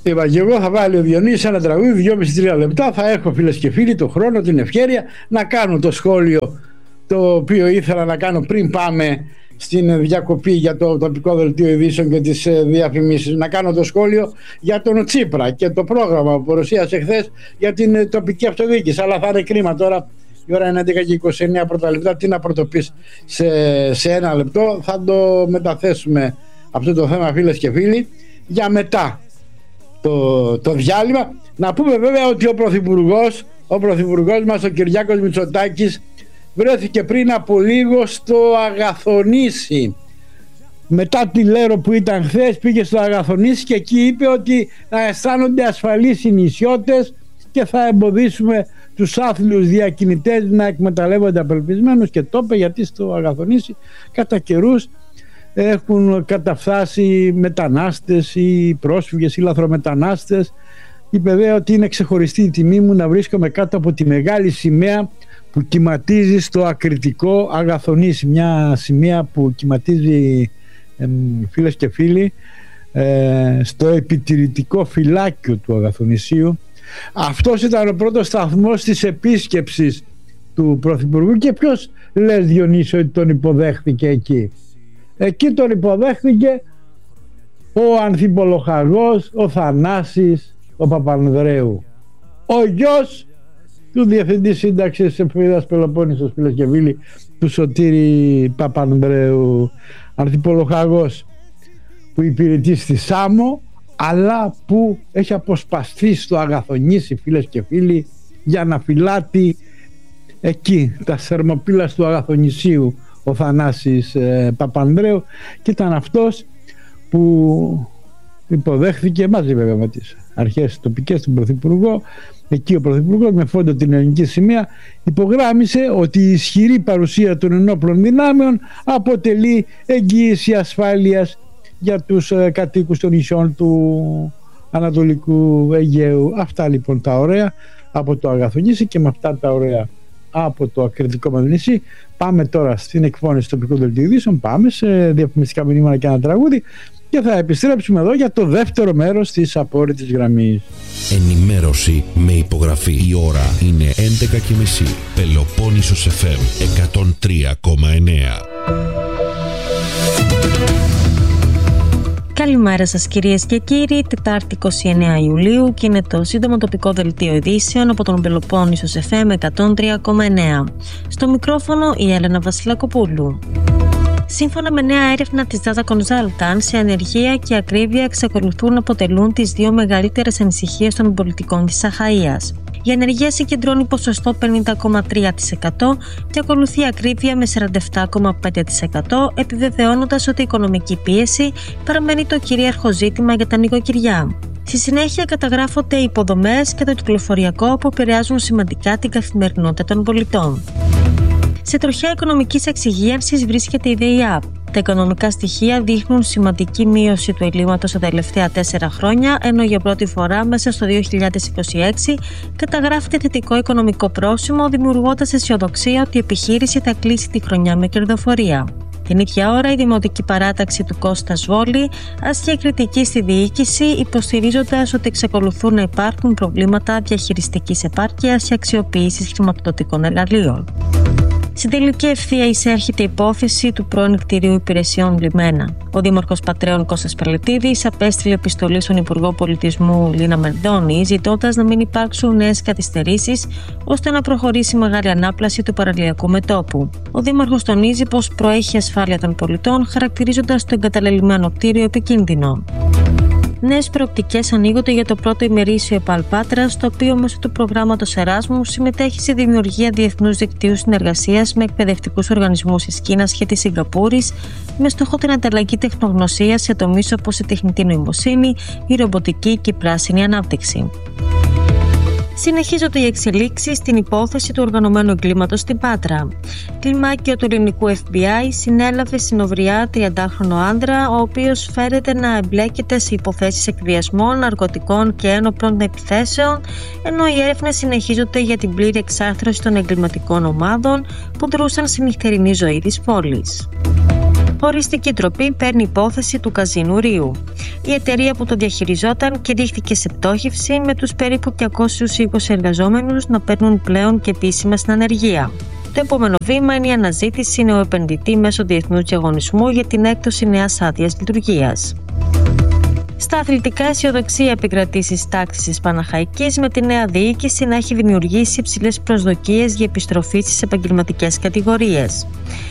Είπα και εγώ θα βάλει ο Διονύσης ένα τραγούδι 2,5-3 λεπτά, θα έχω φίλες και φίλοι τον χρόνο, την ευκαιρία να κάνω το σχόλιο το οποίο ήθελα να κάνω πριν πάμε στην διακοπή για το τοπικό δελτίο ειδήσεων και τις διαφημίσεις, να κάνω το σχόλιο για τον Τσίπρα και το πρόγραμμα που παρουσίασε χθες για την τοπική αυτοδιοίκηση. Αλλά θα είναι κρίμα τώρα, η ώρα είναι 11:29 πρώτα λεπτά, τι να πρωτοπείς σε ένα λεπτό. Θα το μεταθέσουμε αυτό το θέμα, φίλες και φίλοι, για μετά το διάλειμμα. Να πούμε βέβαια ότι ο πρωθυπουργός μας, ο Κυριάκος Μητσοτάκης, βρέθηκε πριν από λίγο στο Αγαθονήσι. Μετά τη Λέρο που ήταν χθες, πήγε στο Αγαθονήσι και εκεί είπε ότι να αισθάνονται ασφαλείς οι νησιώτες και θα εμποδίσουμε τους άθλιους διακινητές να εκμεταλλεύονται απελπισμένους, και το είπε γιατί στο Αγαθονήσι κατά καιρούς έχουν καταφθάσει μετανάστες ή πρόσφυγες ή λαθρομετανάστες. Είπε δε ότι είναι ξεχωριστή η τιμή μου να βρίσκομαι κάτω από τη μεγάλη σημαία που κυματίζει στο ακριτικό Αγαθονήσι, μια σημαία που κυματίζει, φίλες και φίλοι, στο επιτηρητικό φυλάκιο του Αγαθονησίου. Αυτός ήταν ο πρώτος σταθμός της επίσκεψης του Πρωθυπουργού. Και ποιος λες, Διονύση, ότι τον υποδέχθηκε εκεί? Εκεί τον υποδέχθηκε ο ανθιπολοχαγός, ο Θανάσης, ο Παπανδρέου, ο γιος του Διευθυντή Σύνταξης Εφημερίδας Πελοπόννησος, φίλες και φίλοι, του Σωτήρη Παπανδρέου, ανθιπολοχαγός που υπηρετεί στη Σάμο, αλλά που έχει αποσπαστεί στο Αγαθονήσι, φίλες και φίλοι, για να φυλάτει εκεί τα θερμοπύλας του Αγαθονησίου ο Θανάσης Παπανδρέου, και ήταν αυτός που υποδέχθηκε μαζί βέβαια με τις αρχές τοπικές του Πρωθυπουργό. Εκεί ο Πρωθυπουργός με φόντο την ελληνική σημαία υπογράμμισε ότι η ισχυρή παρουσία των ενόπλων δυνάμεων αποτελεί εγγύηση ασφάλειας για τους κατοίκους των νησιών του Ανατολικού Αιγαίου. Αυτά λοιπόν τα ωραία από το Αγαθονήσι, και με αυτά τα ωραία από το ακριτικό μας νησί πάμε τώρα στην εκφώνηση τοπικού δελτίου ειδήσεων, πάμε σε διαφημιστικά μηνύματα και ένα τραγούδι και θα επιστρέψουμε εδώ για το δεύτερο μέρος της απόρριτης γραμμής. Ενημέρωση με υπογραφή. Η ώρα είναι 11:30. Πελοπόννησος FM 103,9. Καλημέρα σας κυρίες και κύριοι, Τετάρτη 29 Ιουλίου και είναι το σύντομο τοπικό δελτίο ειδήσεων από τον Πελοπόννησος FM 103,9. Στο μικρόφωνο η Έλενα Βασιλακοπούλου. Σύμφωνα με νέα έρευνα της Data Consultants, η ανεργία και η ακρίβεια εξακολουθούν να αποτελούν τις δύο μεγαλύτερες ανησυχίες των πολιτικών της Αχαΐας. Η ανεργία συγκεντρώνει ποσοστό 50,3% και ακολουθεί η ακρίβεια με 47,5%, επιβεβαιώνοντας ότι η οικονομική πίεση παραμένει το κυρίαρχο ζήτημα για τα νοικοκυριά. Στη συνέχεια καταγράφονται οι υποδομές και το κυκλοφοριακό που επηρεάζουν σημαντικά την καθημερινότητα των πολιτών. Σε τροχιά οικονομικής εξυγίανσης βρίσκεται η ΔΕΙΑΠ. Τα οικονομικά στοιχεία δείχνουν σημαντική μείωση του ελλείμματος τα τελευταία 4 χρόνια, ενώ για πρώτη φορά μέσα στο 2026 καταγράφεται θετικό οικονομικό πρόσημο, δημιουργώντας αισιοδοξία ότι η επιχείρηση θα κλείσει τη χρονιά με κερδοφορία. Την ίδια ώρα, η Δημοτική Παράταξη του Κώστας Βόλη άσκησε κριτική στη διοίκηση, υποστηρίζοντας ότι εξακολουθούν να υπάρχουν προβλήματα διαχειριστικής επάρκειας και αξιοποίησης χρηματοδοτικών εργαλείων. Στην τελική ευθεία εισέρχεται η υπόθεση του πρώην κτηρίου υπηρεσιών Λιμένα. Ο Δήμαρχος Πατρέων Κώστας Πελετίδης απέστειλε επιστολή στον Υπουργό Πολιτισμού Λίνα Μερδόνη, ζητώντας να μην υπάρξουν νέες καθυστερήσεις ώστε να προχωρήσει η μεγάλη ανάπλαση του παραλιακού μετώπου. Ο Δήμαρχος τονίζει πως προέχει ασφάλεια των πολιτών, χαρακτηρίζοντας το εγκαταλελειμμένο κτίριο επικίνδυνο. Νέες προοπτικές ανοίγονται για το πρώτο ημερήσιο ΕΠΑΛ Πάτρας, το οποίο μέσω του προγράμματος Εράσμου συμμετέχει στη δημιουργία διεθνούς δικτύου συνεργασίας με εκπαιδευτικούς οργανισμούς της Κίνας και της Σιγκαπούρης, με στόχο την ανταλλαγή τεχνογνωσίας σε τομείς όπως η τεχνητή νοημοσύνη, η ρομποτική και η πράσινη ανάπτυξη. Συνεχίζονται οι εξελίξεις στην υπόθεση του οργανωμένου εγκλήματος στην Πάτρα. Κλιμάκιο του ελληνικού FBI συνέλαβε στην Οβριά 30χρονο άντρα, ο οποίος φέρεται να εμπλέκεται σε υποθέσεις εκβιασμών, ναρκωτικών και ένοπλων επιθέσεων, ενώ οι έρευνες συνεχίζονται για την πλήρη εξάρθρωση των εγκληματικών ομάδων που δρούσαν στη νυχτερινή ζωή της πόλης. Οριστική τροπή παίρνει υπόθεση του Καζίνου Ρίου. Η εταιρεία που το διαχειριζόταν κηρύχθηκε σε πτώχευση, με τους περίπου 220 εργαζόμενους να παίρνουν πλέον και επίσημα στην ανεργία. Το επόμενο βήμα είναι η αναζήτηση νέου επενδυτή μέσω διεθνούς διαγωνισμού για την έκδοση νέας άδειας λειτουργίας. Στα αθλητικά, αισιοδοξία επικρατεί στις τάξεις της Παναχαϊκής, με τη νέα διοίκηση να έχει δημιουργήσει υψηλές προσδοκίες για επιστροφή στις επαγγελματικές κατηγορίες.